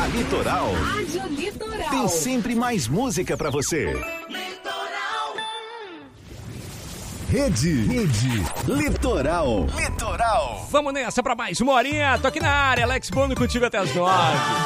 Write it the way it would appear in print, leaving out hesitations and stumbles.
Na Litoral. Rádio Litoral. Tem sempre mais música pra você. Rede Litoral. Vamos nessa pra mais uma horinha. Tô aqui na área, Alex Bono contigo até as 9.